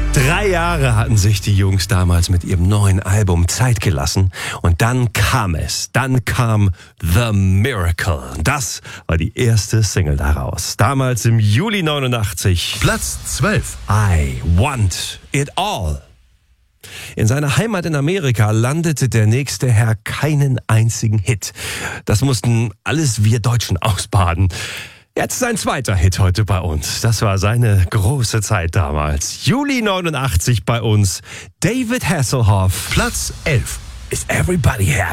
3 Jahre hatten sich die Jungs damals mit ihrem neuen Album Zeit gelassen. Und dann kam The Miracle. Das war die erste Single daraus. Damals im Juli 89. Platz 12. I Want It All. In seiner Heimat in Amerika landete der nächste Herr keinen einzigen Hit. Das mussten alles wir Deutschen ausbaden. Jetzt sein zweiter Hit heute bei uns. Das war seine große Zeit damals. Juli 89 bei uns. David Hasselhoff. Platz 11. Is everybody happy?